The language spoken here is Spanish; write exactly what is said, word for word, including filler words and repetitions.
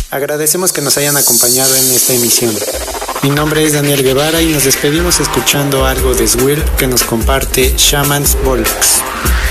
Agradecemos que nos hayan acompañado en esta emisión. Mi nombre es Daniel Guevara y nos despedimos escuchando algo de Swirl que nos comparte Shaman's Bollocks.